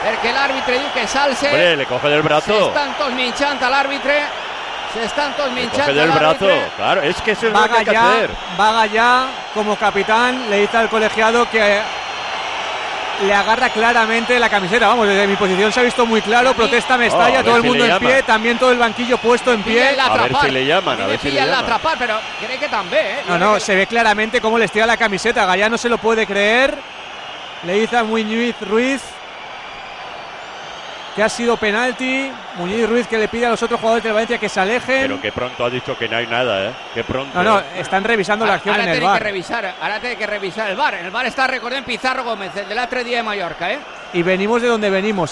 perquè l'àrbitre diu que s'alce. Hombre, le coge del brazo. S'estan tots minxant a l'àrbitre. S'estan tots minxant a coge del brazo. Claro, es que eso es lo que hay que hacer. Va Gallá, como capitán, le dice al colegiado que le agarra claramente la camiseta. Vamos, desde mi posición se ha visto muy claro. Protesta Mestalla, todo el mundo en pie, también todo el banquillo puesto en pie. A ver si le llaman, a ver si le llaman. L'atrapar, però crec que també, No, se ve claramente cómo le estira la camiseta. Gallá no se lo puede creer. Le dice a Muñiz Ruiz que ha sido penalti. Muñiz Ruiz que le pide a los otros jugadores de Valencia que se alejen. Pero que pronto ha dicho que no hay nada, Que pronto. No, están revisando la acción en el VAR. Ara té que revisar el VAR. El VAR està, recordem, Pizarro Gómez, el de l'altre dia de Mallorca, Y venimos de donde venimos,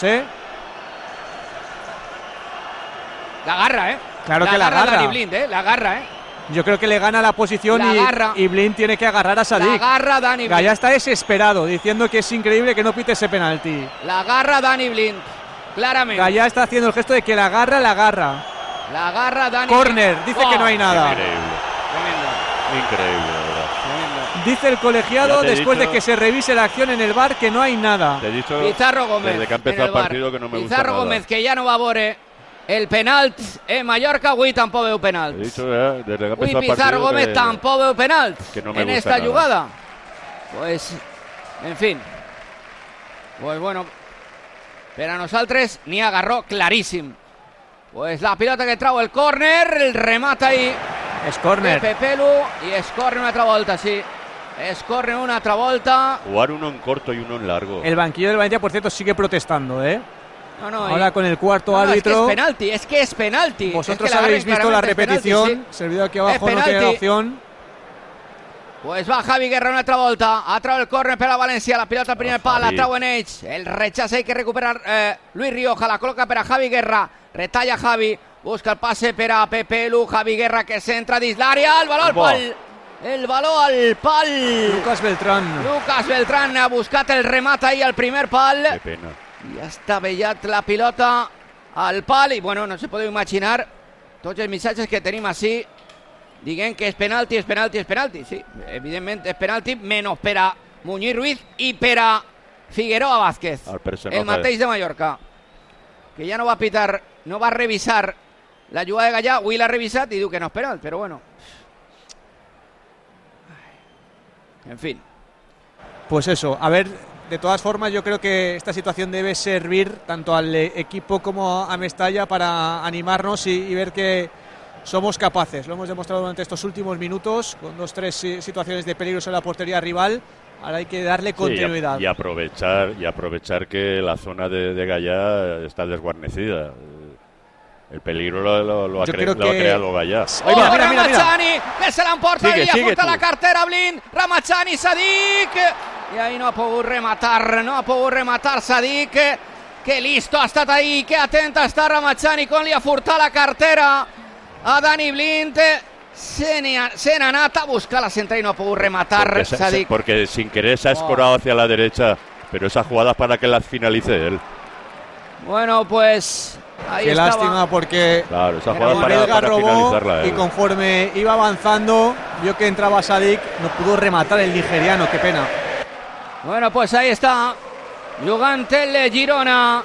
La agarra, Claro que la agarra. Dani Blind, la agarra, Yo creo que le gana la posición y Blind tiene que agarrar a Sadik. La agarra Dani Blind. Gallá está desesperado, diciendo que es increíble que no pite ese penalti. La agarra Dani Blind, claramente. Gallá está haciendo el gesto de que la agarra. La agarra Dani Corner, Blind. dice que no hay nada. Increíble, ¿verdad? Dice el colegiado, después de que se revise la acción en el VAR, que no hay nada. Te he dicho Pizarro Gómez, desde que ha empezado el partido que no me gusta Pizarro nada. Gómez, que ja no va a veure el penalt en Mallorca, avui tampoc veu penalt. He dicho desde que ha empezado el Pizarro partido Gómez tampoc veu penalt que no me en gusta esta nada. jugada. Pues, en fin. Pues bueno, per a nosaltres n'hi ha agarró claríssim. Pues la pilota que trau el córner, el remata ahí. Es córner. Pepe Lu, i es córner una altra volta, sí. Es córner una altra volta. Jugar uno en corto y uno en largo. El banquillo del Valencia, por cierto, sigue protestando, No, ahora con el cuarto árbitro. Es que es penalti. Vosotros es que habéis visto la repetición. Penalti, sí. Servido aquí abajo no tiene opción. Pues va Javi Guerra una altra volta. Ha trau el córner per a València. La pilota al primer pal. La trau en ells. El rechaza hay que recuperar Luis Rioja. La col·loca per a Javi Guerra. Retalla Javi. Busca el passe per a Pepe Lu. Javi Guerra que centra dins l'àrea. El baló al pal. El baló al pal. Lucas Beltrán ha buscat el remat ahí al primer pal. Qué pena. I ha estavellat la pilota al pal. I bueno, no se podeu imaginar tots els missatges que tenim així dient que és penalti. Sí, evidentment és penalti, menys per a Muñiz Ruiz i per a Figueroa Vázquez, el mateix de Mallorca, que ja no va pitar, no va revisar la jugada de Gallà. Avui l'ha revisat i diu que no és penal, però bueno. En fin. Pues eso, a ver, de todas formas yo creo que esta situación debe servir tanto al equipo como a Mestalla para animarnos y ver que somos capaces. Lo hemos demostrado durante estos últimos minutos con 2-3 situaciones de peligro en la portería rival. Ahora hay que darle continuidad. Y aprovechar que la zona de Gallá está desguarnecida. El peligro lo ha creado Gallá. Mira. Ramazani, que se l'emporta i apunta la cartera Blind. Ramazani, Sadik. I ahí no ha pogut rematar Sadik. Que listo ha estat ahí, que atenta està Ramazani quan li ha furtat la cartera a Dani Blind. Se n'ha anat a buscar la central y no ha pogut rematar Sadik. Porque sin querer se ha escorado hacia la derecha, pero esa jugada es para que la finalice él. Bueno, pues ahí qué estaba. Lástima porque claro, esa jugada para finalizarla él. Y conforme iba avanzando, vio que entraba Sadik, no pudo rematar el nigeriano, qué pena. Bueno, pues ahí está, jugant el Girona.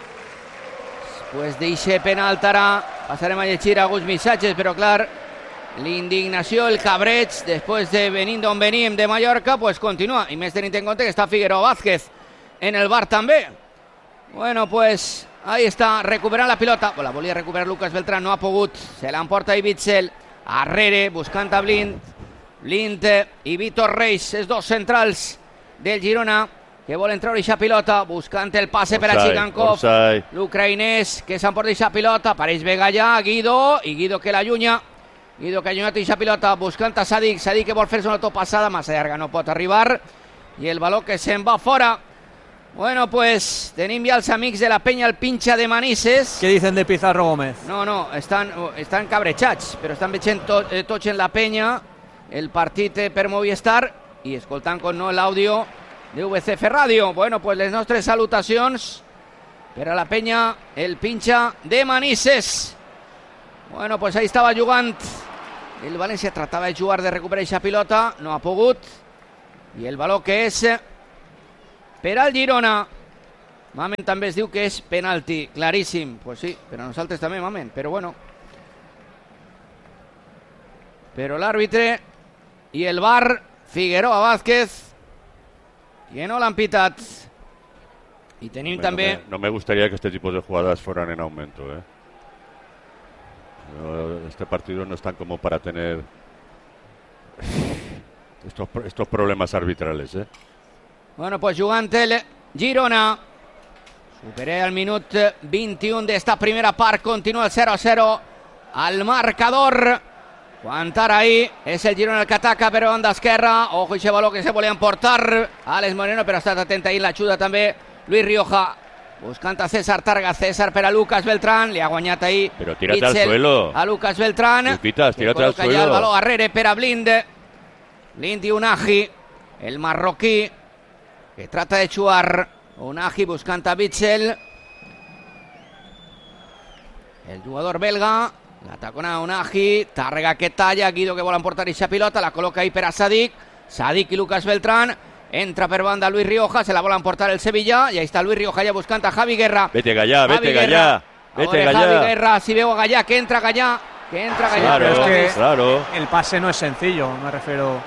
Después d'eixe penalt ara passarem a llegir alguns missatges, però clar, l'indignació, el cabreig, després de venir d'on venim de Mallorca, pues continua, i més tenint en compte que està Figueroa Vázquez en el bar també. Bueno, pues ahí está, recuperant la pilota. La volia recuperar Lucas Beltrán, no ha pogut. Se l'emporta i Bitzel. Arrere, buscant a Blind. Blind i Víctor Reis, els dos centrals del Girona, que volen treure aquesta pilota, buscant el passe per a Chigankov. L'ucraïnès que s'emporta aquesta pilota. Apareix Begallà, Guido, i Guido que l'allunya. Guido que allunya aquesta pilota, buscant a Sadik. Sadik que vol fer-se una topassada, massa llarga, no pot arribar. I el baló que se'n va fora. Bueno, pues tenim ja els amics de la penya el pinxa de Manises. ¿Qué dicen de Pizarro Gómez? No, estan cabrejats, però estan veient tots en la penya el partit per Movistar i escoltant com no l'àudio de VCF Ràdio. Bueno, pues les nostres salutacions per a la penya el pinxa de Manises. Bueno, pues ahí estava jugant. El València tratava de jugar, de recuperar aquesta pilota, no ha pogut. I el baló que és per al Girona. Mamen també es diu que és penalti, claríssim. Pues sí, però nosaltres també, Mamen, però bueno. Però l'àrbitre i el VAR, Figueroa Vázquez, que no l'han pitat. Y tenim també... No me gustaría que este tipo de jugadas fueran en aumento, ¿eh? Este partido no están como para tener estos problemas arbitrales, ¿eh? Bueno, pues jugant el Girona. Superé al minut 21 d'esta primera part. Continua el 0-0 al marcador. Quan ara ahí és el Girona el que ataca, però banda esquerra. Ojo i baló que se volia emportar Alex Moreno, però ha estat atent ahí l'ajuda també Luis Rioja, buscant a César Targa. César per a Lucas Beltrán, li ha guanyat ahí però tírate al suelo a Lucas Beltrán. Luquitas, tírate al suelo. Ja el baló darrere per a Blind i Unagi, el marroquí que trata de xuar. Unagi buscant a Bitzel, el jugador belga. La tacona Unagi, Tàrrega que talla, Guido que vol emportar aquesta pilota, la col·loca ahí per a Sadik i Lucas Beltrán, entra per banda Luis Rioja, se la vol emportar el Sevilla, i ahí està Luis Rioja ja buscant a Javi Guerra. Vete Gallà, vete Gallà. Javi Guerra, si veu a Gallà, que entra Gallà. Claro, es que claro, el pase no es sencillo, me refiero.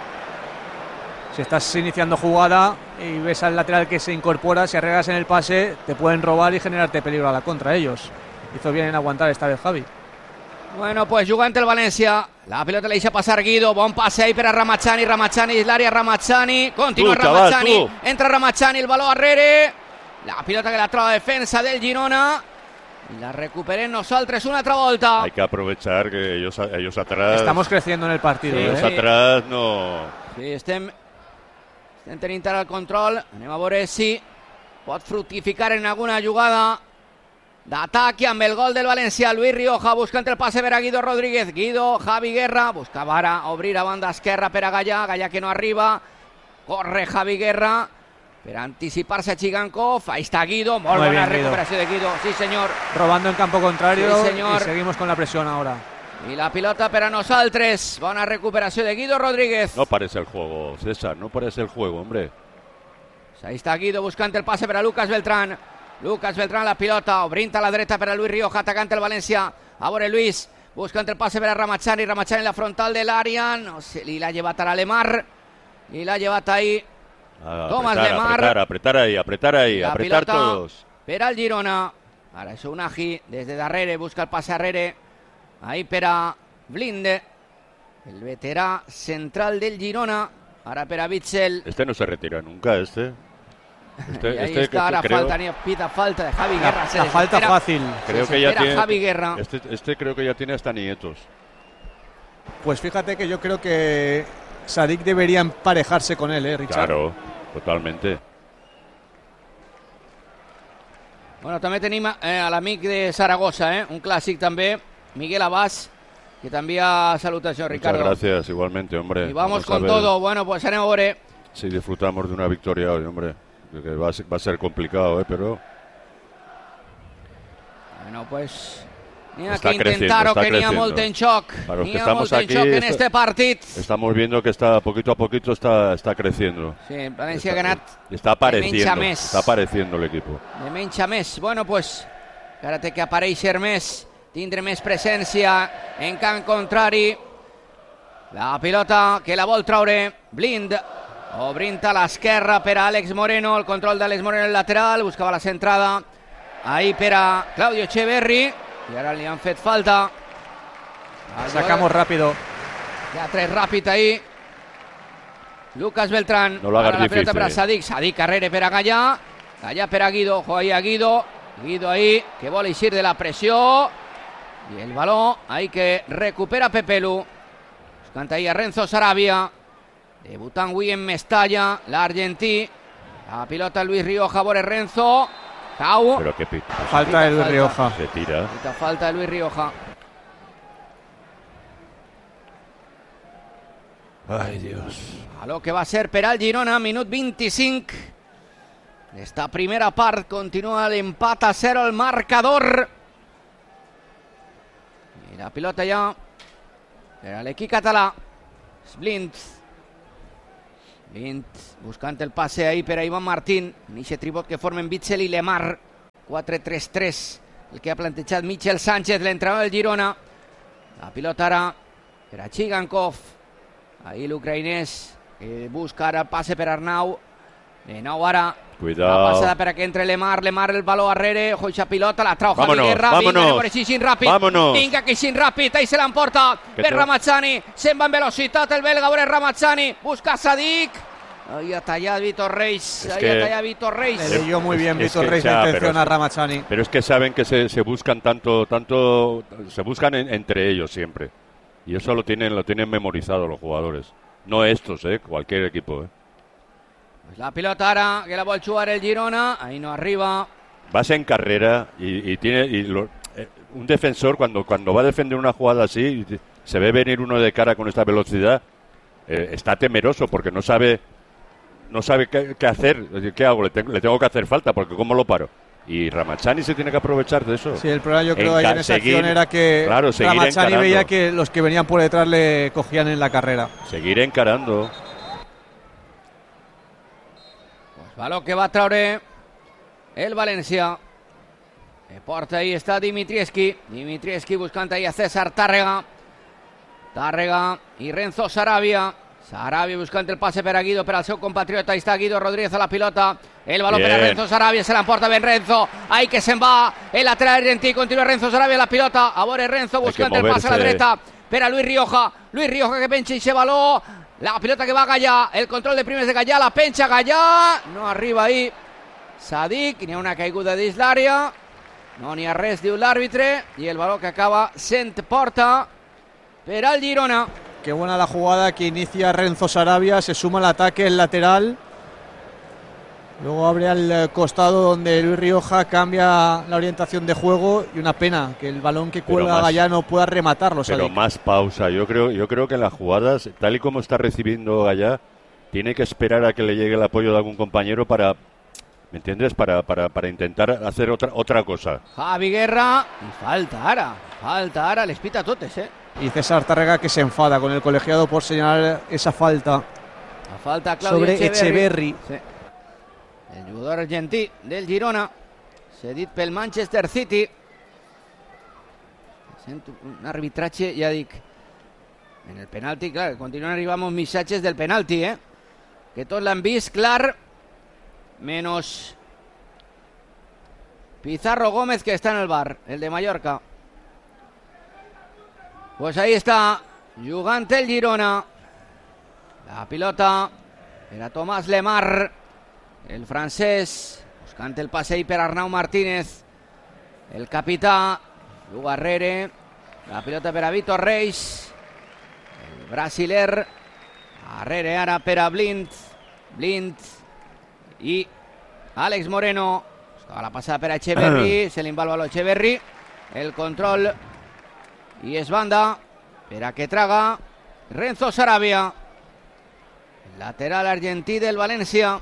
Si estás iniciando jugada y ves al lateral que se incorpora, si arreglas en el pase, te pueden robar y generarte peligro a la contra ellos. Hizo bien en aguantar esta vez Javi. Bueno, pues jugant el València, la pilota la deixa passar Guido, bon passe ahí per a Ramachani és l'àrea Ramachani, continua Ramachani, entra Ramachani, el baló darrere, la pilota que la troba defensa del Girona, y la recuperem nosaltres una altra volta. Hay que aprovechar que ellos atrás... Estamos creciendo en el partido. Sí, ellos atrás no... Sí, estem tenint ara el control, anem a veure si pot fructificar en alguna jugada d'ataque amb el gol del València. Luis Rioja buscant el passe per a Guido Rodríguez. Guido, Javi Guerra, buscava ara obrir a banda esquerra per a Gallà. Gallà que no arriba, corre Javi Guerra per anticipar-se a Chigankov. Ahí está Guido, molt buena recuperació de Guido, sí señor, robando en campo contrario, sí, señor. Y seguimos con la presión ahora. Y la pilota per a nosaltres, bona recuperació de Guido Rodríguez. No parece el juego, César, no parece el juego, hombre. Ahí está Guido buscant el passe per a Lucas Beltrán. Lucas Beltrán la pilota, obrint a la dreta per a Luis Rioja, atacant el València. A veure Luis, buscant el passe per a Ramachani en la frontal de l'àrea, no sé, li l'ha llevat ara Lemar, li l'ha llevat ahí Tomás Lemar. Apretar ahí, apretar todos. Per al Girona, ara és Unagi, des de darrere, busca el passe arrere, ahí per a Blinde, el veterà central del Girona, ara per a Bitzel. Este no se retira nunca, Y ahí está ahora pita falta de Javi Guerra. La falta fácil. Creo que ya tiene Javi Guerra. Este creo que ya tiene hasta nietos. Pues fíjate que yo creo que Sadik debería emparejarse con él, Richard. Claro, totalmente. Bueno, també tenim a l'amic de Saragossa, un clàssic també, Miguel Abás, que també ha salutació, Ricardo. Muchas gracias, igualmente, hombre. Y vamos con todo. Bueno, pues anem a veure. Sí, disfrutamos de una victoria hoy, hombre. Que va a ser complicado, pero... Bueno, pues... N'hi ha que intentar-ho, que n'hi ha molt en xoc. N'hi ha molt en xoc en este partit. Estamos viendo que poquito a poquito está creciendo. Sí, València ha ganat está apareciendo el equipo. De menys a més. Bueno, pues, ara té que aparèixer més, tindre més presència en camp contrari. La pilota que la vol traure Blind. Obrint a l'esquerra per a Àlex Moreno, el control d'Àlex Moreno en el lateral, buscava la centrada ahí per a Claudio Echeverri, i ara li han fet falta. Sacamos rápido. Ja tres ràpid ahí. Lucas Beltrán, no lo hagas la difícil. Pelota per a Sadik carrere per a Gallà, Gallà per a Guido, ojo ahí a Guido ahí, que vol eixir de la pressió, i el baló ahí que recupera Pepelu, buscant ahí a Renzo Sarabia, debutant avui en Mestalla, l'argentí. La pilota Luis Rioja, veure Renzo. Cau. Pero qué falta de Luis Rioja. Se tira. Falta de Luis Rioja. Ay, Dios. A lo que va a ser per al Girona, minut 25. Esta primera part continua l'empat a 0 al marcador. I la pilota ja per a l'equip català. Blind. Blind buscant el pase ahí per a Ivan Martín. En aquest tribot que formen Witsel i Lemar. 4-3-3. El que ha plantejat Michel Sánchez, l'entrenador del Girona. La pilota ara per a Chigankov. Ahí l'ucraïnès que busca ara passe per Arnau. De nou ara. Cuidado. La passada per a que entre Lemar. Lemar el baló arrere. Ojo eixa pilota. La trau Javi Guerra. Vámonos. Vinga, així ràpid. Vinga, que així ràpid. Ahí se l'emporta per Ramazzani. Se'n va en velocitat el belga. Veure Ramazzani. Busca Sadik. Ahí ha tallado Víctor Reis. Víctor Reis. Le leyó muy bien Víctor Reis la intención a Ramazzani. Pero es que saben que se buscan tanto, se buscan entre ellos siempre. Y eso lo tienen memorizado los jugadores. No estos, cualquier equipo. Pues la pelota ahora que la va a jugar el Girona. Ahí no arriba. Vas en carrera un defensor cuando va a defender una jugada así, se ve venir uno de cara con esta velocidad, está temeroso porque no sabe qué hacer. ¿Qué hago? Le tengo que hacer falta porque ¿cómo lo paro? Y Ramazzani se tiene que aprovechar de eso. Sí, el problema yo creo ahí en esa acción era que Ramazzani veía que los que venían por detrás le cogían en la carrera. Seguir encarando. Pues balón que va a traure el València. De porta ahí està Dimitrievski buscant ahí a César Tàrrega i Renzo Sarabia buscant el passe per a Guido, per al seu compatriota. Ahí està Guido Rodríguez a la pilota, el baló per a Renzo Sarabia, se l'emporta ben Renzo, ahí que se'n va el lateral argentí, continua Renzo Sarabia a la pilota, a veure Renzo buscant el passe a la dreta per a Luis Rioja que penja ese baló, la pilota que va a Gallà, el control de primers de Gallà, la penja Gallà, no arriba ahí Sadik, n'hi ha una caiguda dins l'àrea, no n'hi ha res, diu l'àrbitre, i el baló que acaba sent porta per al Girona. Qué buena la jugada que inicia Renzo Sarabia, se suma al ataque, el lateral, luego abre al costado donde Luis Rioja cambia la orientación de juego, y una pena que el balón que cuelga Gallá no pueda rematarlo. Pero Sadik. Más pausa, yo creo que en las jugadas, tal y como está recibiendo Gallá, tiene que esperar a que le llegue el apoyo de algún compañero para, ¿me entiendes? Para intentar hacer otra cosa. Javi Guerra, y falta ara, les pita totes, Y César Tàrrega que se enfada con el colegiado por señalar esa falta. La falta Claudio sobre Echeverri. Sí. El jugador argentí del Girona, cedit pel Manchester City. Sento un arbitratge, ja dic, en el penalti, clar, continuen arribant uns missatges del penalti, que tots l'han vist clar, menos Pizarro Gómez, que está en el bar, el de Mallorca. Pues ahí está, jugant el Girona. La pilota era Tomàs Lemar, el francès, buscant el passeig per Arnau Martínez, el capità, Lugarrere, la pilota per a Vítor Reis, el brasiler, Arrere ara per a Blind i Àlex Moreno, buscava la passada per a Echeverri, se li va el baló a Echeverri, el control i es banda per a que traga Renzo Sarabia, el lateral argentí del València.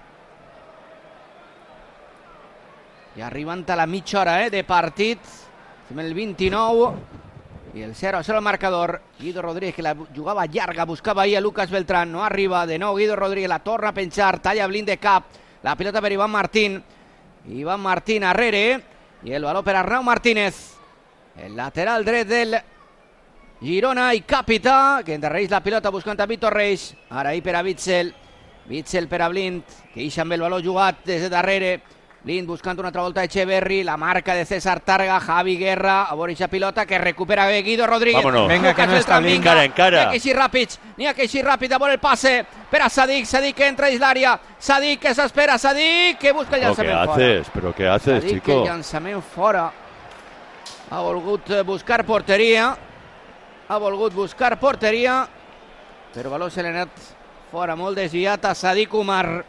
I arribant a la mitja hora de partit, estem el 29 i el 0-0 al marcador. Guido Rodríguez, que la jugava llarga, buscava ahí a Lucas Beltrán, no arriba, de nou Guido Rodríguez, la torna a penjar, talla Blind de cap, la pilota per Iván Martín arrere, i el baló per Arnau Martínez, el lateral dret del Girona i capità, que endarrereix la pilota buscant a Vítor Reis, ara ahí per a Witsel per a Blind, que ixa amb el baló jugat des de darrere, Blind buscant una altra volta a Echeverri, la marca de César Tàrrega, Javi Guerra, a veure eixa pilota que recupera Guido Rodríguez. Vámonos. Venga, que no está Blind. Encara. N'hi ha que eixir ràpid, a veure el passe per a Sadik que entra dins l'àrea, Sadik que s'espera, Sadik que busca el llançament fora. ¿Pero qué haces, Sadik, chico? el llançament fora. Ha volgut buscar porteria, però el baló se l'ha anat fora, molt desviat a Sadik Umar.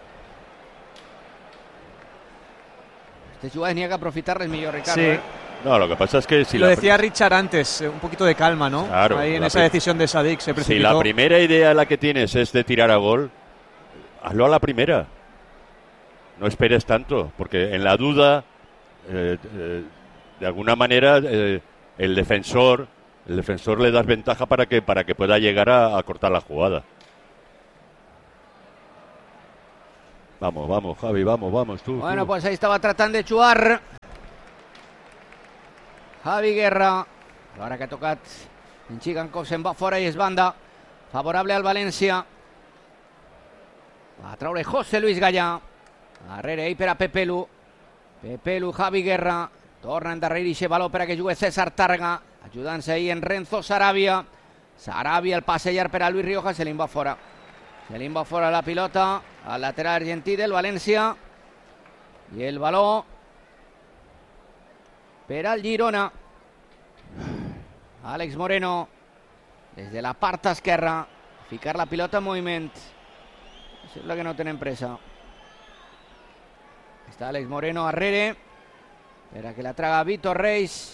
Este jugades n'hi ha que aprofitar-les millor, Ricardo. Sí. No, lo que pasa es que si lo decía Richard antes, un poquito de calma, ¿no? Claro, ahí en esa decisión de Sadik se precipitó. Si la primera idea la que tienes es de tirar a gol, hazlo a la primera. No esperes tanto, porque en la duda, de alguna manera, el defensor le das ventaja para que pueda llegar a cortar la jugada. Vamos, Javi, vamos, tú. Bueno, pues ahí estaba tratando de xuar Javi Guerra. Ara que ha tocat en Chigankov, se'n va fora i és banda favorable al València. Va a traure José Luis Gallà. Darrere ell per a Pepelu. Javi Guerra. Torna endarrere i baló per a que jugui César Tàrrega, ajudant-se ahir en Renzo Sarabia. Sarabia, el passe llarg per a Luis Rioja, se li va fora. Se li va fora la pilota al lateral argentí del València. I el baló per al Girona. Àlex Moreno des de la part esquerra, ficar la pilota en moviment. Sembla que no tenen pressa. Està Àlex Moreno arrere per a que la traga Víctor Reis.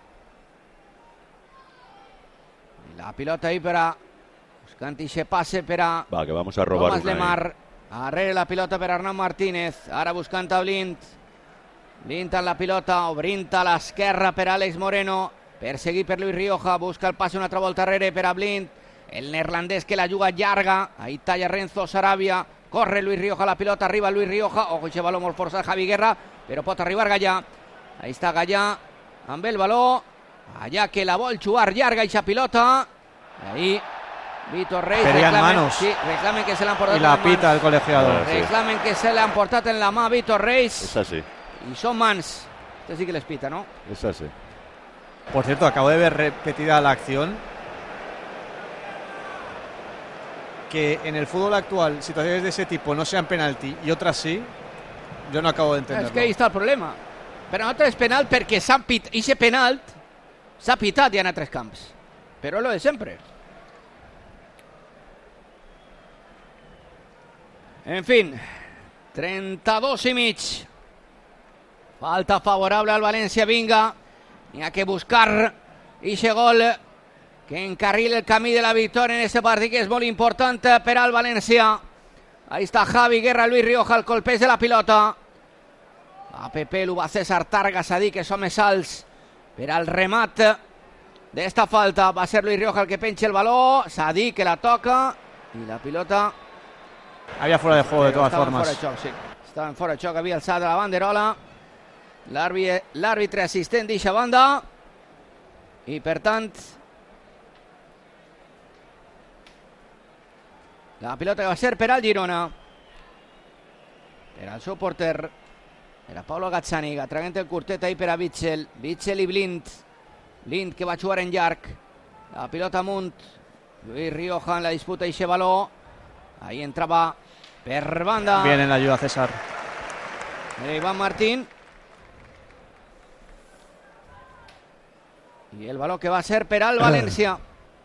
I la pilota ahí per a buscant i se passe per a va, que vamos a robar Tomàs Lemar. Arrere la pilota per a Hernán Martínez. Ara buscant a Blind. Blind amb la pilota, obrint a l'esquerra per a Àlex Moreno. Perseguit per Luis Rioja, busca el passe una altra volta arrere per a Blind, el neerlandès que la juga llarga, ahí talla Renzo Sarabia, corre Luis Rioja, la pilota, arriba Luis Rioja, ojo, aquest baló molt forçat Javi Guerra, però pot arribar Gallà, ahí està Gallà amb el baló, allà que la vol jugar llarga aquesta pilota, ahí Víctor Reis reclamen que se l'han portat i la pita el colegiado, reclamen que se l'han portat en la mà Víctor Reis, es así, i són mans, este sí que les pita, ¿no? Es así. Por cierto, acabo de ver repetida la acción. Que en el fútbol actual situaciones de ese tipo no sean penalti y otras sí, yo no acabo de entenderlo. És que ahí està el problema. Per a nosaltres és penal perquè ese penalt s'ha pitat ja en altres camps. Però és lo de sempre. En fin, 32 i mig. Falta favorable al València, vinga. N'hi ha que buscar ixe gol que encarrila el camí de la victòria en este partit, que és molt important per al València. Ahí està Javi Guerra, Luis Rioja, el colpeix de la pilota. A Pepelu va César Tàrrega, s'ha dit que són més alts per al remat d'esta falta. Va ser Luis Rioja el que penja el baló, s'ha dit que la toca i la pilota... Había fuera de juego de todas formas. Estaven fora de xoc, havia alçat la banderola. L'àrbitre assistent d'eixa banda i per tant la pilota que va ser per al Girona, per al seu porter, per a Paulo Gazzani, traient el curtet ahí per a Witsel i Blind que va jugar en llarg, la pilota amunt, Luis Rioja en la disputa d'eixe baló, ahí entrava per banda, bien en la ayuda César, Iván Martín. I el baló que va ser per al València.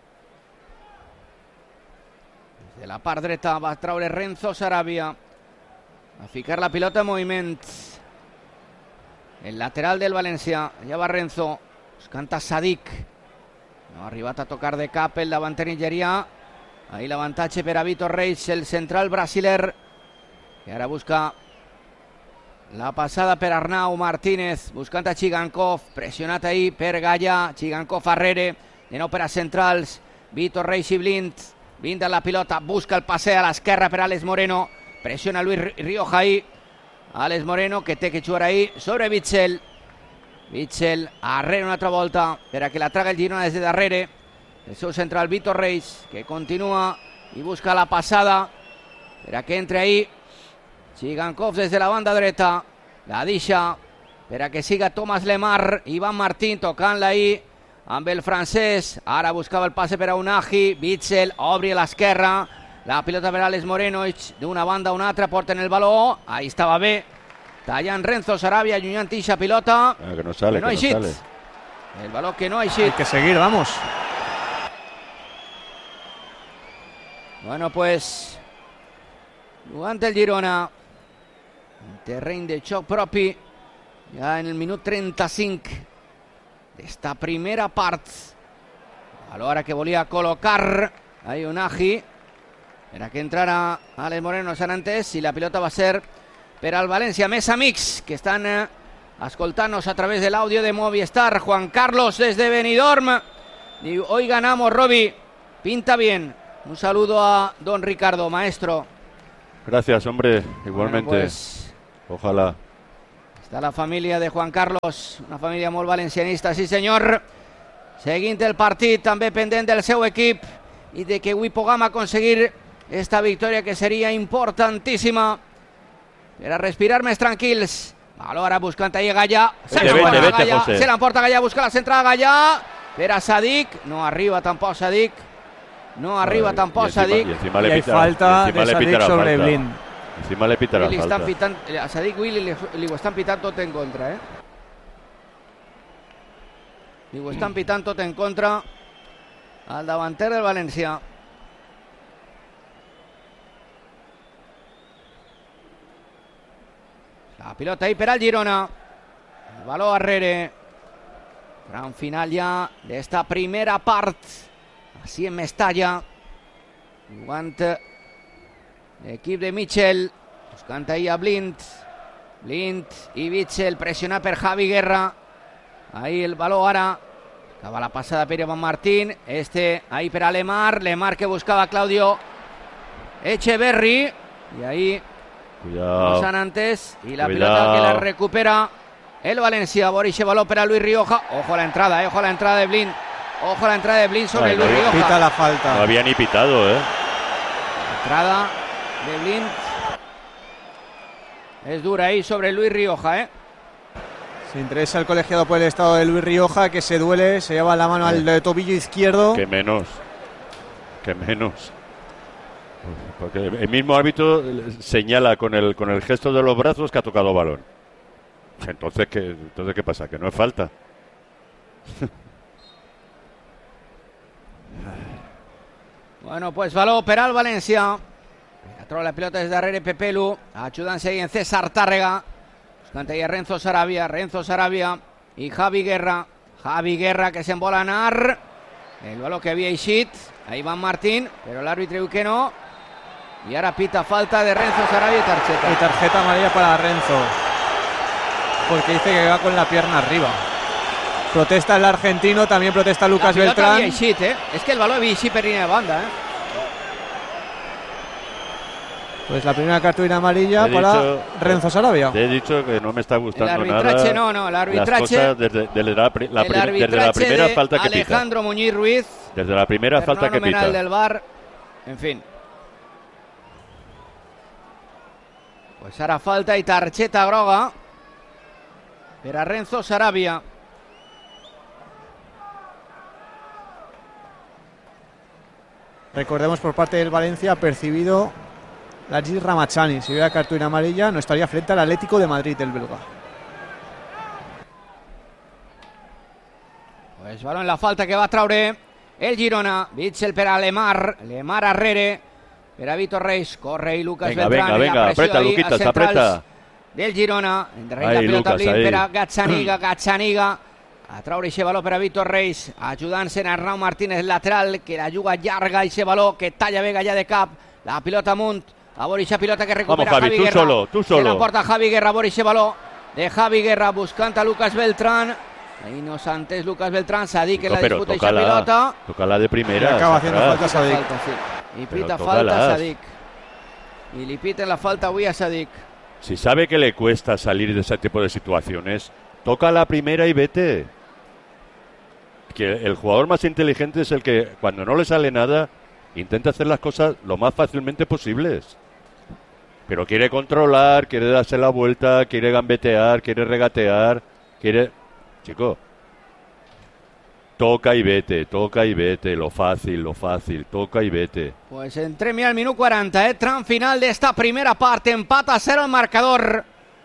Des de la part dreta va traure Renzo Sarabia a ficar la pilota en moviment. El lateral del València. Allà va Renzo. Buscant a Sadik. No ha arribat a tocar de cap el davanter nigerià. Ahí l'avantatge per a Víctor Reis, el central brasiler, que ara busca la passada per Arnau Martínez, buscant a Chigankov, pressionat ahí per Gallà, Chigankov arrere, de nou per a centrals, Víctor Reis i Blind a la pilota, busca el passe a l'esquerra per Àlex Moreno, pressiona Luis Rioja ahí, Àlex Moreno que té que jugar ahí sobre Witsel arrere una altra volta per a que la traga el Girona des de darrere, el seu central Víctor Reis, que continua i busca la passada per a que entre ahí Chigankov des de la banda dreta, la deixa per a que siga Tomàs Lemar, Iván Martín tocant-la ahí amb el francès, ara buscava el passe per a Unagi, Witsel obri a l'esquerra, la pilota per a Àlex Moreno, d'una banda a una altra, porten el baló, ahí estava bé, tallant Renzo Sarabia, allunyant ixa pilota, que no sale, que no ha eixit, el baló que no ha eixit. Hay que seguir, vamos. Bueno, pues jugant el Girona en terreny de xoc propi ja en el minut 35 d'esta primera part, a l'hora que volia col·locar a Unagi per a que entrara Àlex Moreno, s'han entès, i la pilota va ser per al València. Més amics que estan escoltant-nos a través de l'àudio de Movistar. Juan Carlos desde Benidorm diu, hoy ganamos, Robi, pinta bien. Un saludo a don Ricardo, maestro. Gracias, hombre, igualmente. Bueno, pues, ojalá. Està la família de Juan Carlos, una família molt valencianista, sí senyor. Seguint el partit, també pendent del seu equip i de que avui puguem aconseguir esta victòria que seria importantíssima per a respirar més tranquils. Valor ara buscant ahí Gallà. Se l'emporta Gallà, busca la centrada Gallà per a Sadik. No arriba tampoc Sadik. No arriba tampoc Sadik. Y hay falta de Sadik sobre Blind. Encima le pitarà falta. A Sadik Willy li ho estan pitant tot en contra, Li ho estan pitant tot en contra al davanter del València. La pilota ahí per al Girona. El baló arrere. Gran final ja d'esta primera part. Així en Mestalla. Jugant l'equip de Mitchell. Buscant ahí a Blind. Blind i Mitchell pressionat per Javi Guerra. Ahí el baló ara. Acaba la passada per Iván Martín. Ahí per a Lemar. Lemar que buscava Claudio Echeverri. I ahí Cuidado. Los Anantes y la pelota que la recupera el Valencia. Boris baló para Luis Rioja. Ojo a la entrada, ojo a la entrada de Blind. Ojo a la entrada de Blind sobre Luis Rioja. Pita la falta. No había ni pitado, Entrada de Blind. Es dura ahí sobre Luis Rioja, Se interesa el colegiado por el estado de Luis Rioja, que se duele, se lleva la mano al tobillo izquierdo. Que menos. Porque el mismo árbitro señala con el gesto de los brazos que ha tocado balón. Entonces ¿qué pasa? Que no es falta. Bueno, pues baló per al València. Troba la pelota des darrere Pepelu. Ajudant-se ahí en César Tàrrega. Buscant ahí a Renzo Sarabia i Javi Guerra. Javi Guerra que se'n vol anar. El baló que havia eixit a Iván Martín, però l'àrbitre diu que no. Y ahora pita falta de Renzo Sarabia y tarjeta. Y tarjeta amarilla para Renzo. Porque dice que va con la pierna arriba. Protesta el argentino, también protesta Lucas Beltrán. Es que el balón havia eixit per línia de banda, Pues la primera cartulina amarilla para Renzo Sarabia. Te he dicho que no me está gustando el arbitraje, nada. El arbitraje. Desde la primera falta que pita. Alejandro Muñiz Ruiz. Desde la primera falta que pita. Del VAR. En fin. Pues hará falta y tarjeta groga per a Renzo Sarabia. Recordemos por parte del Valencia ha percibido Lajid Ramachani. Si hubiera cartulina amarilla no estaría frente al Atlético de Madrid el belga. Pues balón en la falta que va a traure el Girona. Bitzel per a Lemar arrere per a Víctor Reis. Corre y Lucas Beltrán. Venga, aprieta Luquitas, aprieta. Del Girona. Endarrere la pilota Blind per a Gazzaniga. A traure ese baló per a Víctor Reis. Ajudant-se en Arnau Martínez, lateral, que la juga llarga ese baló que talla Vega ya de cap. La pilota amunt. A Boris, pilota que recupera Vamos, Javi, Javi Guerra. Tú solo. Se la porta Javi Guerra, Boris, ese baló de Javi Guerra buscant a Lucas Beltrán. Ahí nos antes Lucas Beltrán, Sadik en la disputa esa pilota. Tócala de primera. Acaba haciendo falta Sadik. Y pita falta Sadik. Y le piten la falta avui a Sadik. Si sabe que le cuesta salir de ese tipo de situaciones, toca la primera y vete. Que el jugador más inteligente es el que cuando no le sale nada intenta hacer las cosas lo más fácilmente posibles. Pero quiere controlar, quiere darse la vuelta, quiere gambetear, quiere regatear, Chico, toca y vete, lo fácil, toca y vete. Pues entrem al minut 40, tram final d'esta primera part, empat a 0 el marcador.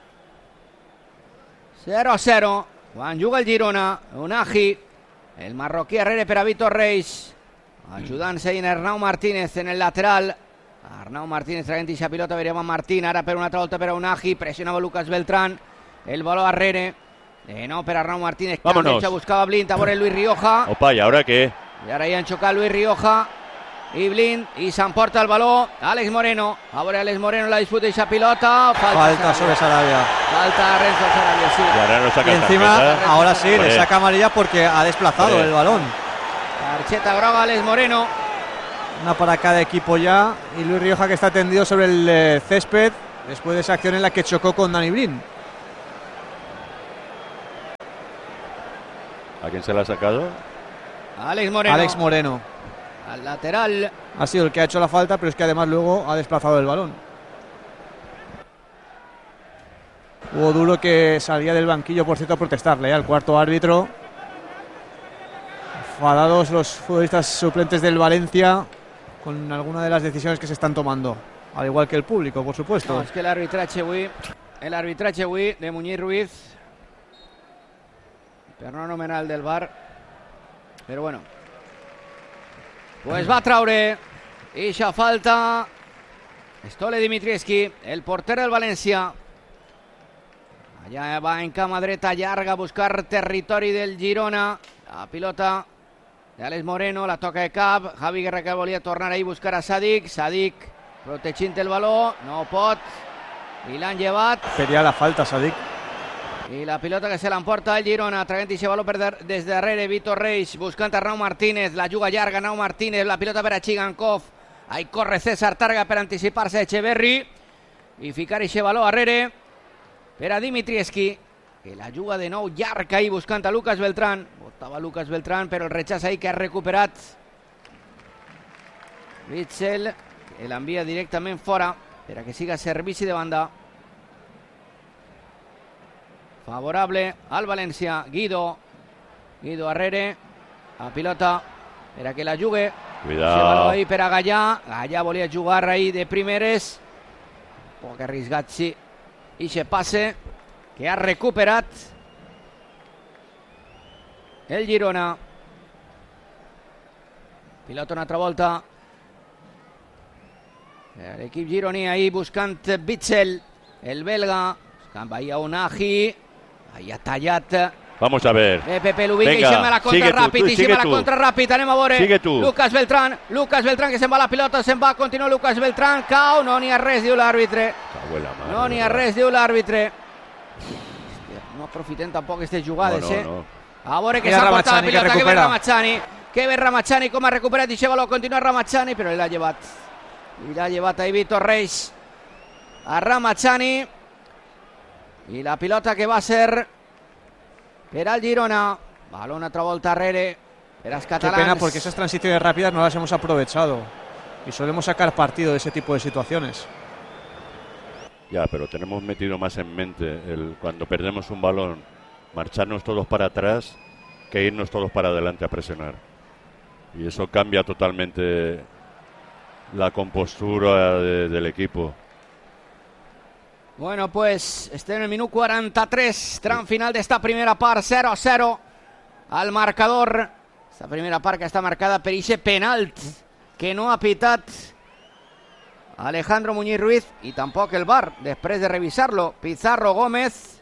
0-0, quan juga el Girona, Unagi, el marroquí arrere per a Víctor Reis, ajudant-se en Arnau Martínez en el lateral. Arnau Martínez traient aquesta pilota, veiem a Martín, ara per una altra volta per a Unagi, pressionava Lucas Beltrán, el baló arrere. No, per Arnau Martínez. Vámonos. Buscaba Blind, a por el Luis Rioja. Opa, ¿y ahora qué? Y ahora ya han chocado Luis Rioja y Blind. Y se emporta el balón Alex Moreno. Ahora Alex Moreno la disputa esa pilota. Falta sobre Sarabia. Falta Renzo Sarabia, sí. Y ahora no saca y encima, tarjeta. ahora sí, le saca amarilla porque ha desplazado el balón. Tarjeta groga Alex Moreno. Una para cada equipo ya. Y Luis Rioja, que está tendido sobre el césped después de esa acción en la que chocó con Dani Blin. ¿A quién se la ha sacado? Alex Moreno. Alex Moreno. Al lateral. Ha sido el que ha hecho la falta, pero es que además luego ha desplazado el balón. Hugo Duro, que salía del banquillo, por cierto, a protestarle al cuarto árbitro. Enfadados los futbolistas suplentes del Valencia con alguna de las decisiones que se están tomando, al igual que el público, por supuesto. No, es que el arbitraje avui de Muñiz Ruiz, per no nomenal del VAR, però bueno, pues va a traure ixa falta Stole Dimitrievski, el porter del València. Allà va en cama dreta llarga a buscar territori del Girona. La pilota de Alex Moreno, la toca de cap. Javi Guerra, que volia tornar ahí a buscar a Sadik. Sadik protegint el baló, no pot, i l'han llevat. Sería la falta, Sadik. I la pilota que se l'emporta el Girona, traient aquest baló des darrere. Vitor Reis buscant Arnau Martínez, la juga llarga Arnau Martínez, la pilota per a Chigankov. Ahí corre César Targa per anticipar-se Echeverri i ficar aquest baló darrere per a Dimitrievski, que la juga de nou llarga ahí buscant a Lucas Beltrán. Votava Lucas Beltrán, però el rechaç ahí que ha recuperat Witzel, que l'envia directament fora per a que siga servici de banda. Favorable al València. Guido darrere, la pilota per a que la jugue. Cuidado. Ahí per a Gallà. Gallà volia jugar ahí de primeres, poc arriscat, sí. I se passe que ha recuperat el Girona. Pilota una altra volta. L'equip gironí ahí buscant Witzel, el belga, buscant Bahia Unagi. Ahí ha tallat. Vamos a ver. Pepe Lubica, Venga, i se'n va la contra ràpid, i se'n va la contra ràpid, anem a veure. Sigue tu. Lucas Beltrán, que se'n va la pilota, se'n va, continua Lucas Beltrán, cau, no n'hi ha res, diu l'àrbitre. No n'hi ha res, diu l'àrbitre. No aprofitem tampoc aquestes jugades, no. A veure que s'ha portat la pilota, que ve Ramazani. Que ve Ramazani, com ha recuperat i baló, continua Ramazani, però l'ha llevat. I l'ha llevat ahí Vitor Reis a Ramazani. I la pilota que va ser per al Girona. Balón otra volta arrere per als catalans. Qué pena, porque esas transiciones rápidas no las hemos aprovechado y solemos sacar partido de ese tipo de situaciones. Ya, pero tenemos metido más en mente cuando perdemos un balón, marcharnos todos para atrás que irnos todos para adelante a presionar. Y eso cambia totalmente la compostura del equipo. Bueno, pues estem en el minut 43, tram final d'esta primera part, 0-0 al marcador. Esta primera part que està marcada per ixe penalt que no ha pitat Alejandro Muñiz Ruiz i tampoc el VAR, després de revisar-lo. Pizarro Gómez.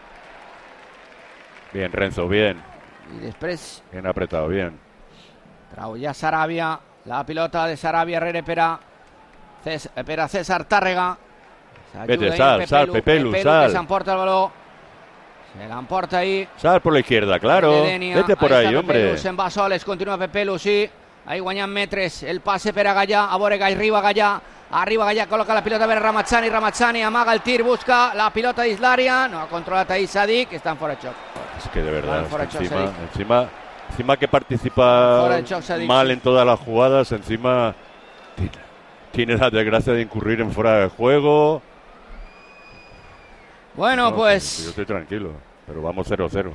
Bien, Renzo, bien. I després Bien apretado, bien. trau ja Sarabia, la pilota de Sarabia rere per a César Tàrrega. Vete, sal, Pepelu, sal. Que s'emporta el baló. Se l'emporta ahí. Sal por la izquierda, claro. Vete por ahí, hombre. Se'n va soles, continua Pepelu, sí. Ahí guanyant metres, el passe per a Gallà. A veure, arriba Gallà, col·loca la pilota per a Ramazani, amaga el tir, busca la pilota dins l'àrea. No ha controlat ahí Sadik, que està en fora de xoc. Es que de verdad, encima que participa mal en todas las jugadas, encima tiene la desgracia de incurrir en fuera de juego. Bueno, pues yo estoy tranquilo, pero vamos 0-0.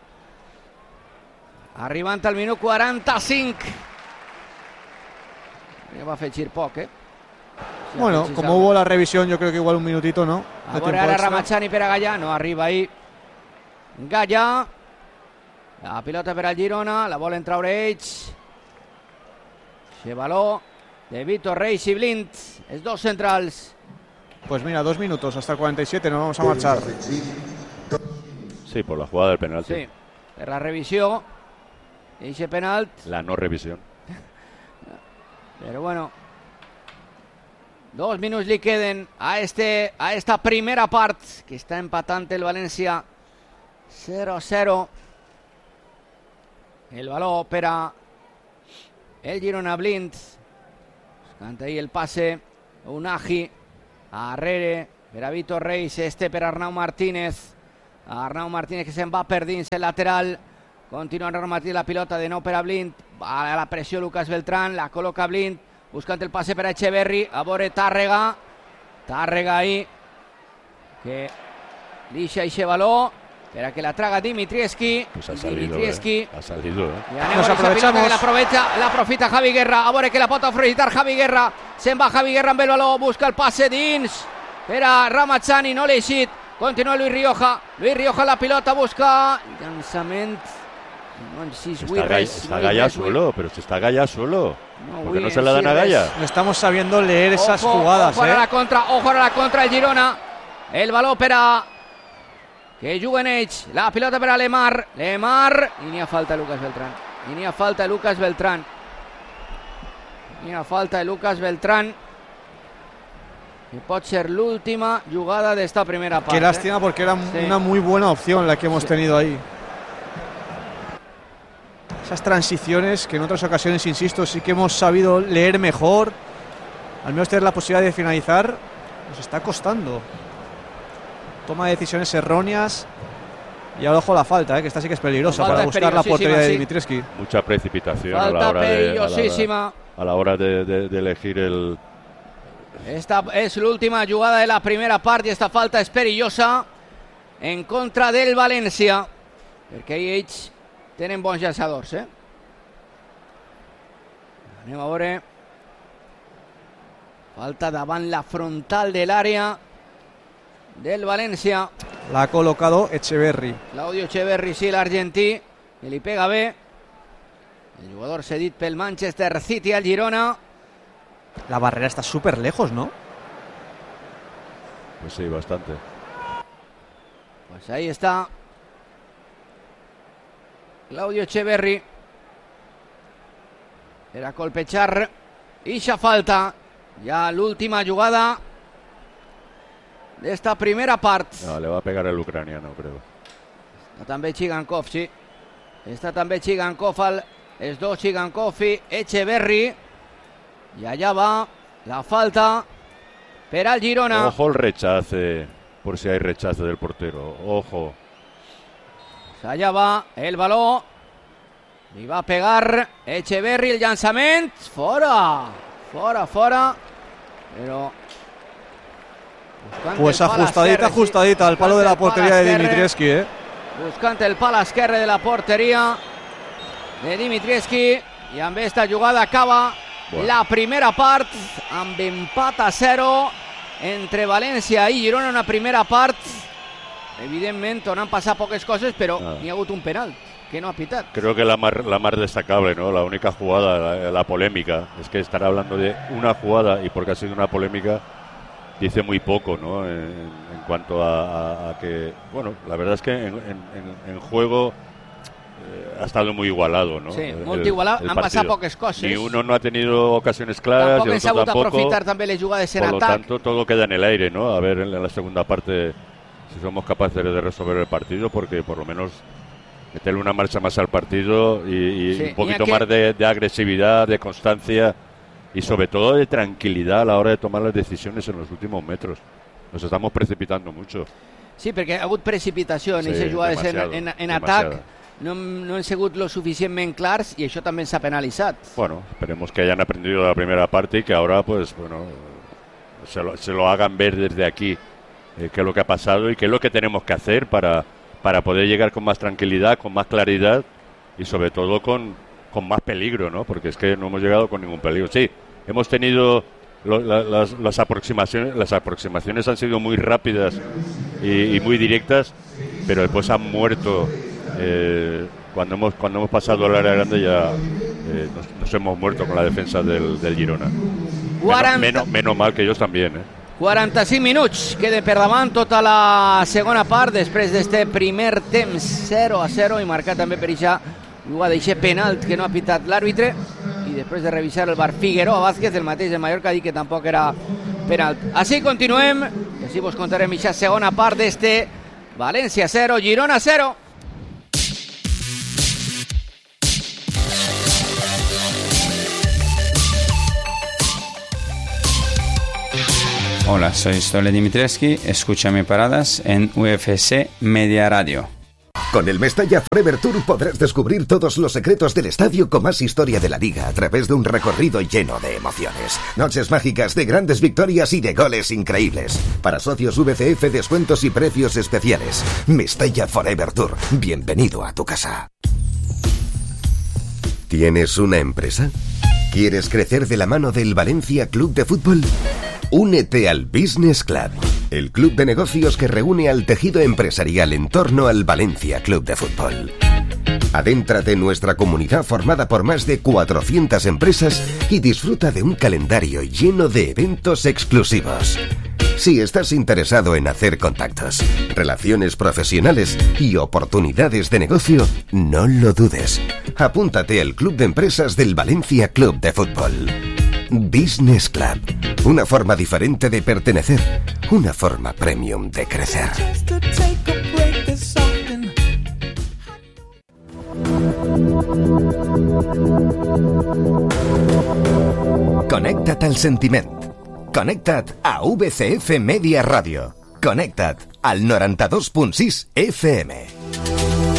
Arribant al minut 45. Ja va fer gir poc, Bueno, como hubo la revisión, yo creo que igual un minutito, ¿no? A veure ara Ramazani per a Gallà, no arriba ahí Gallà. La pilota per al Girona, la volen traure ells. Chevaló de Vitor Reis i Blind, els dos centrals. Pues mira, 2 minutos hasta el 47, nos vamos a marchar. Sí, por la jugada del penalti. Sí, per la revisió d'eixe penalt. La no revisión. Però bueno, 2 minuts li queden a esta primera part, que està empatant el València 0-0. El baló per a el Girona. Blind Canta ahí el pase. Unagi. A Arrere. Per a Vito Reis. Per Arnau Martínez. Arnau Martínez que se'n va per dins el lateral. Continua rematint la pilota de nou per a Blind. Va a la pressió Lucas Beltrán. La col·loca Blind. Buscant el passe per a Echeverri. A veure Tàrrega. Tàrrega ahí. Que lixa eixe baló. Para que la traga Dimitrievski. Pues ha salido, Dimitrievski. Ha salido, Nos aprovechamos. La aprofita Javi Guerra. A veure que la pot aprofitar Javi Guerra. Se'n va Javi Guerra amb el baló. Busca el passe dins. Era Ramazzani, no l'ha eixit. Continua Luis Rioja. Luis Rioja la pilota busca. Llançament. No, si está Gaya solo, pero si está Gaya solo. No, ¿Por qué no se la dan a Gaya? No estamos sabiendo leer esas ojo, jugadas. Ojo a la contra, ojo a la contra el Girona. El baló per a que juguen ells. La pilota per a Lemar. Lemar. I n'hi ha falta de Lucas Beltrán. I n'hi ha falta de Lucas Beltrán. N'hi ha falta de Lucas Beltrán. Que pot ser l'última jugada d'esta primera part. Qué lástima porque era una muy buena opción la que hemos tenido ahí. Esas transiciones que en otras ocasiones, insisto, sí que hemos sabido leer mejor. Al menos tener la posibilidad de finalizar. Nos está costando. Toma de decisiones erróneas. Y ahora ojo la falta, que esta sí que es peligrosa para buscar la portería de Dimitrievski. Mucha precipitación falta a la hora de elegir el... Esta és l'última jugada de la primera part i esta falta és perillosa en contra del València, perquè ells tenen bons llançadors, Anem a veure. Falta davant la frontal de l'àrea del València. La ha colocado Echeverri. Claudio Echeverri, sí, l'argentí, que li pega bé. El jugador cedit pel Manchester City al Girona. La barrera está súper lejos, ¿no? Pues sí, bastante. Pues ahí está Claudio Echeverri. Era colpechar. Ixa falta. Ya l'última jugada d'esta primera part. No, le va a pegar el ucraniano, creo. Està també Chigankov, sí. Està també Chigankov, els dos Chigankov i Echeverri. Y allá va la falta per al Girona. Ojo el rechace, por si hay rechace del portero. Ojo. Pues allá va el baló. Y va a pegar Echeverri, el llançament. Fora. Pero... Pues ajustadita al palo de la portería de Dimitrievski, Buscant el pal esquerre de la porteria de Dimitrievski. I amb esta jugada acaba la primera part amb empat a 0 entre València i Girona. Una primera part evidentment on han passat poques coses, però n'hi ha hagut un penal que no ha pitat. Creo que la más destacable, ¿no? La única jugada, la polémica, es que estar hablando de una jugada y porque ha sido una polémica dice muy poco, ¿no? En cuanto a que, bueno, la verdad es que en juego ha estado muy igualado, ¿no? Sí, molt igualat, han passat poques coses. Ni uno no ha tenido ocasiones claras, tampoc han sabut aprofitar també les jugades en atac. Por lo tanto, todo queda en el aire, ¿no? A ver en la segunda parte si somos capaces de resolver el partido, porque por lo menos meterle una marcha más al partido y sí, un poquito más de agresividad, de constancia y sobre todo de tranquilidad a la hora de tomar las decisiones en los últimos metros. Nos estamos precipitando mucho. Sí, perquè ha hagut precipitació en aquestes jugades en atac. No han sigut lo suficientment clars y això també s'ha penalitzat. Bueno, esperemos que hayan aprendido la primera parte y que ahora pues bueno se lo hagan ver desde aquí qué es lo que ha pasado y qué es lo que tenemos que hacer para poder llegar con más tranquilidad, con más claridad y sobre todo con más peligro, ¿no? Porque es que no hemos llegado con ningún peligro. Sí, hemos tenido las aproximaciones han sido muy rápidas y muy directas, pero después han muerto. Cuando hemos pasado al área grande ya nos hemos muerto con la defensa del Girona. Menos mal que ellos también. 45 minuts queden per davant tota la segona part després d'este primer temps 0-0 i marcat també per això jugada d'eixe penalt que no ha pitat l'àrbitre i després de revisar el VAR Figueroa Vázquez, el mateix de Mallorca, ha dit que tampoc era penalt. Així continuem i així vos contarem eixa segona part d'este València 0, Girona 0. Hola, soy Stole Dimitrescu. Escúchame paradas en UFC Media Radio. Con el Mestalla Forever Tour podrás descubrir todos los secretos del estadio con más historia de la liga a través de un recorrido lleno de emociones. Noches mágicas de grandes victorias y de goles increíbles. Para socios VCF, descuentos y precios especiales. Mestalla Forever Tour. Bienvenido a tu casa. ¿Tienes una empresa? ¿Quieres crecer de la mano del Valencia Club de Fútbol? Únete al Business Club, el club de negocios que reúne al tejido empresarial en torno al Valencia Club de Fútbol. Adéntrate en nuestra comunidad formada por más de 400 empresas y disfruta de un calendario lleno de eventos exclusivos. Si estás interesado en hacer contactos, relaciones profesionales y oportunidades de negocio, no lo dudes. Apúntate al Club de Empresas del Valencia Club de Fútbol. Business Club. Una forma diferente de pertenecer. Una forma premium de crecer. Connecta't al sentiment. Connecta't a VCF Media Radio. Connecta't al 92.6 FM.